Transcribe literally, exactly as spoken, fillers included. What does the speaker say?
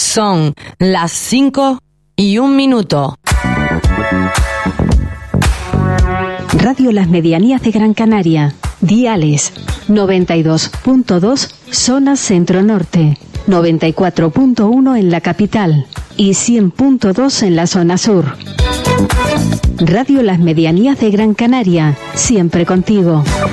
Son las cinco y un minuto. Radio Las Medianías de Gran Canaria. Diales noventa y dos punto dos zona centro-norte, noventa y cuatro punto uno en la capital y cien punto dos en la zona sur. Radio Las Medianías de Gran Canaria, siempre contigo.